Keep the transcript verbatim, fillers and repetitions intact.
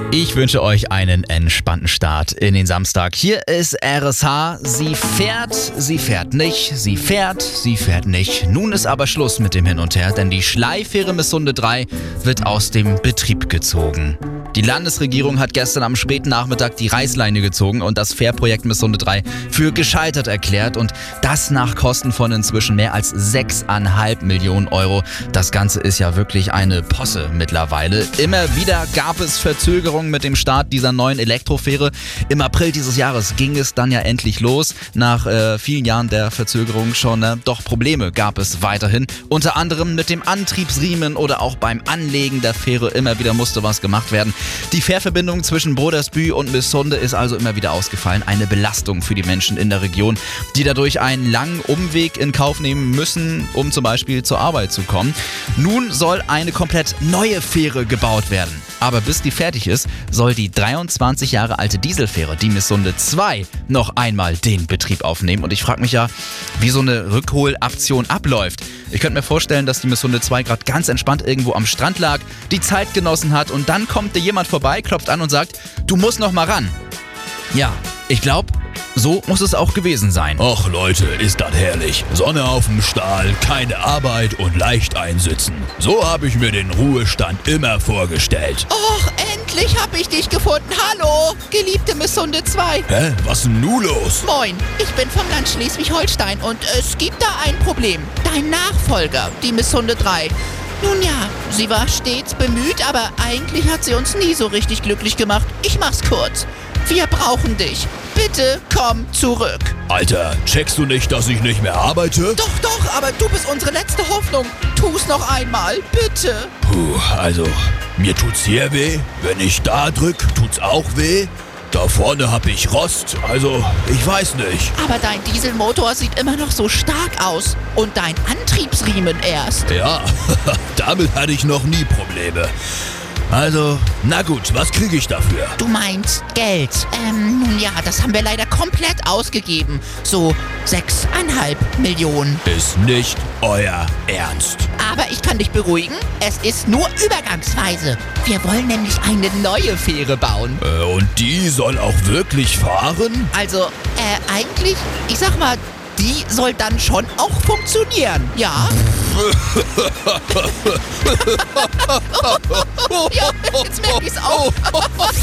Ich wünsche euch einen entspannten Start in den Samstag. Hier ist R S H. Sie fährt, sie fährt nicht, sie fährt, sie fährt nicht. Nun ist aber Schluss mit dem Hin und Her, denn die Schleifähre Missunde drei wird aus dem Betrieb gezogen. Die Landesregierung hat gestern am späten Nachmittag die Reißleine gezogen und das Fährprojekt Missunde drei für gescheitert erklärt. Und das nach Kosten von inzwischen mehr als sechs Komma fünf Millionen Euro. Das Ganze ist ja wirklich eine Posse mittlerweile. Immer wieder gab es Verzögerungen mit dem Start dieser neuen Elektrofähre. Im April dieses Jahres ging es dann ja endlich los. Nach äh, vielen Jahren der Verzögerung schon. Äh, doch Probleme gab es weiterhin. Unter anderem mit dem Antriebsriemen oder auch beim Anlegen der Fähre. Immer wieder musste was gemacht werden. Die Fährverbindung zwischen Brodersbühl und Missunde ist also immer wieder ausgefallen. Eine Belastung für die Menschen in der Region, die dadurch einen langen Umweg in Kauf nehmen müssen, um zum Beispiel zur Arbeit zu kommen. Nun soll eine komplett neue Fähre gebaut werden. Aber bis die fertig ist, soll die dreiundzwanzig Jahre alte Dieselfähre, die Missunde zwei, noch einmal den Betrieb aufnehmen. Und ich frage mich ja, wie so eine Rückholaktion abläuft. Ich könnte mir vorstellen, dass die Missunde zwei gerade ganz entspannt irgendwo am Strand lag, die Zeit genossen hat und dann kommt da jemand vorbei, klopft an und sagt, du musst noch mal ran. Ja, ich glaube, so muss es auch gewesen sein. Och Leute, ist das herrlich. Sonne auf dem Stahl, keine Arbeit und leicht einsitzen. So habe ich mir den Ruhestand immer vorgestellt. Och, endlich hab ich dich gefunden. Hallo, geliebte Missunde zwei. Hä? Was ist denn nun los? Moin, ich bin vom Land Schleswig-Holstein und es gibt da ein Problem. Dein Nachfolger, die Missunde drei. Nun ja, sie war stets bemüht, aber eigentlich hat sie uns nie so richtig glücklich gemacht. Ich mach's kurz. Wir brauchen dich. Bitte komm zurück. Alter, checkst du nicht, dass ich nicht mehr arbeite? Doch, doch, aber du bist unsere letzte Hoffnung. Tu's noch einmal, bitte. Puh, also, mir tut's hier weh. Wenn ich da drück, tut's auch weh. Da vorne hab ich Rost, also ich weiß nicht. Aber dein Dieselmotor sieht immer noch so stark aus. Und dein Antriebsriemen erst. Ja, damit hatte ich noch nie Probleme. Also, na gut, was kriege ich dafür? Du meinst Geld. Ähm, nun ja, das haben wir leider komplett ausgegeben. So sechseinhalb Millionen. Ist nicht euer Ernst. Aber ich kann dich beruhigen, es ist nur übergangsweise. Wir wollen nämlich eine neue Fähre bauen. Äh, und die soll auch wirklich fahren? Also, äh, eigentlich, ich sag mal, die soll dann schon auch funktionieren, ja? Ja, jetzt merk ich's auch.